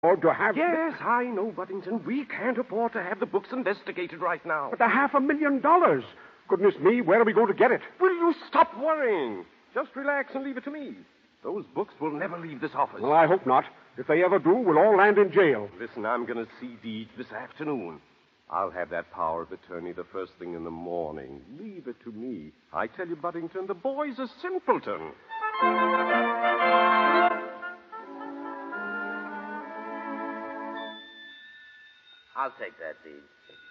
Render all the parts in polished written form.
Or to have... Yes, I know, Buddington. We can't afford to have the books investigated right now. But the $500,000. Goodness me, where are we going to get it? Will you stop worrying? Just relax and leave it to me. Those books will never leave this office. Well, I hope not. If they ever do, we'll all land in jail. Listen, I'm going to see Deeds this afternoon. I'll have that power of attorney the first thing in the morning. Leave it to me. I tell you, Buddington, the boy's a simpleton. I'll take that, Deeds.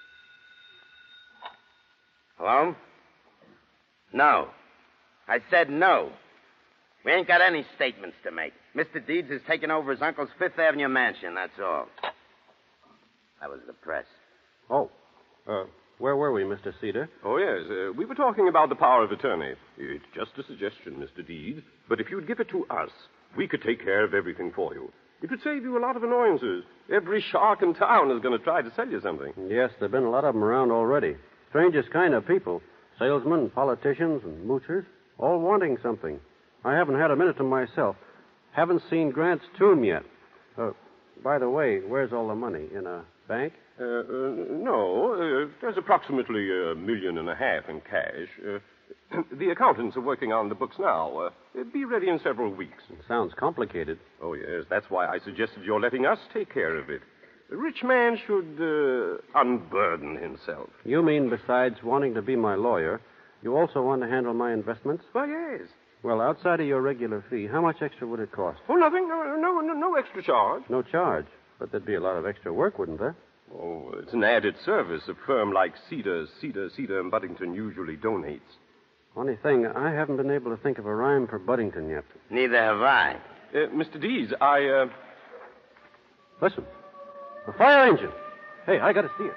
Hello? No. I said no. We ain't got any statements to make. Mr. Deeds has taken over his uncle's Fifth Avenue mansion, that's all. That was the press. Oh, where were we, Mr. Cedar? Oh, yes. We were talking about the power of attorney. It's just a suggestion, Mr. Deeds. But if you'd give it to us, we could take care of everything for you. It would save you a lot of annoyances. Every shark in town is going to try to sell you something. Yes, there have been a lot of them around already. Strangest kind of people. Salesmen, politicians, and moochers, all wanting something. I haven't had a minute to myself. Haven't seen Grant's tomb yet. By the way, where's all the money? In a bank? No. There's approximately $1.5 million in cash. The accountants are working on the books now. Be ready in several weeks. It sounds complicated. Oh, yes. That's why I suggested your letting us take care of it. A rich man should unburden himself. You mean besides wanting to be my lawyer, you also want to handle my investments? Why, yes. Well, outside of your regular fee, how much extra would it cost? Oh, nothing. No extra charge. No charge. But there'd be a lot of extra work, wouldn't there? Oh, it's an added service a firm like Cedar and Buddington usually donates. Funny thing, I haven't been able to think of a rhyme for Buddington yet. Neither have I. Mr. Deeds, Listen. A fire engine. Hey, I got to see it.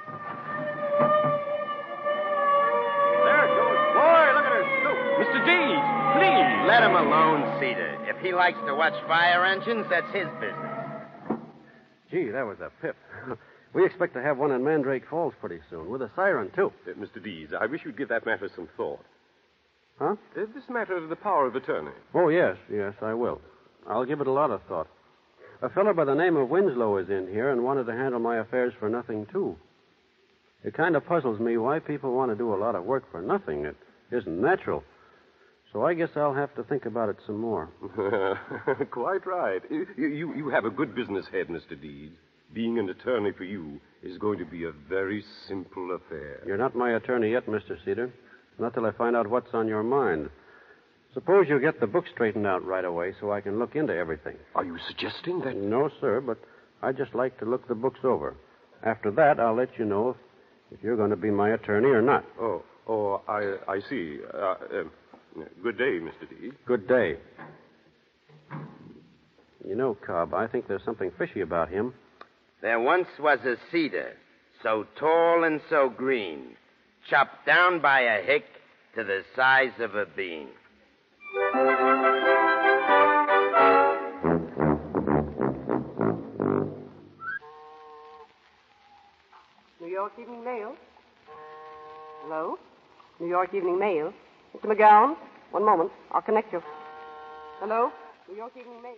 There it goes. Boy, look at her scoop. Mr. Deeds, please. Let him alone, Cedar. If he likes to watch fire engines, that's his business. Gee, that was a pip. We expect to have one in Mandrake Falls pretty soon, with a siren, too. Mr. Deeds, I wish you'd give that matter some thought. Huh? This matter of the power of attorney. Oh, yes, I will. I'll give it a lot of thought. A fellow by the name of Winslow is in here and wanted to handle my affairs for nothing, too. It kind of puzzles me why people want to do a lot of work for nothing. It isn't natural. So I guess I'll have to think about it some more. Quite right. You have a good business head, Mr. Deeds. Being an attorney for you is going to be a very simple affair. You're not my attorney yet, Mr. Cedar. Not till I find out what's on your mind. Suppose you get the book straightened out right away so I can look into everything. Are you suggesting that? No, sir, but I'd just like to look the books over. After that, I'll let you know if you're going to be my attorney or not. Oh, I see. Good day, Mr. Deeds. Good day. You know, Cobb, I think there's something fishy about him. There once was a cedar, so tall and so green, chopped down by a hick to the size of a bean. New York Evening Mail. Hello? New York Evening Mail. Mr. McGowan, one moment. I'll connect you. Hello? New York Evening Mail.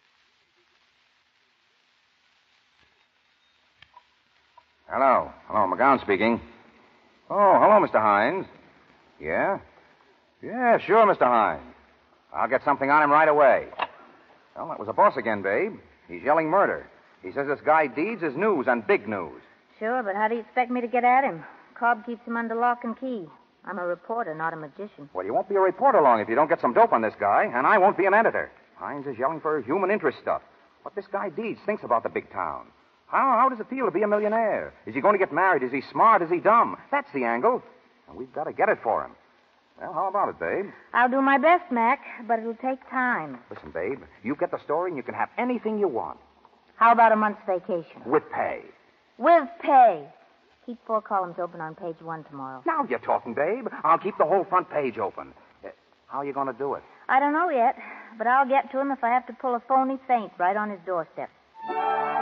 Hello, McGowan speaking. Oh, hello, Mr. Hines. Yeah? Yeah, sure, Mr. Hines. I'll get something on him right away. Well, that was a boss again, babe. He's yelling murder. He says this guy Deeds is news and big news. Sure, but how do you expect me to get at him? Cobb keeps him under lock and key. I'm a reporter, not a magician. Well, you won't be a reporter long if you don't get some dope on this guy, and I won't be an editor. Hines is yelling for human interest stuff. What this guy Deeds thinks about the big town. How does it feel to be a millionaire? Is he going to get married? Is he smart? Is he dumb? That's the angle. And we've got to get it for him. Well, how about it, babe? I'll do my best, Mac, but it'll take time. Listen, babe, you get the story and you can have anything you want. How about a month's vacation? With pay. With pay. Keep 4 columns open on page 1 tomorrow. Now you're talking, babe. I'll keep the whole front page open. How are you going to do it? I don't know yet, but I'll get to him if I have to pull a phony feint right on his doorstep.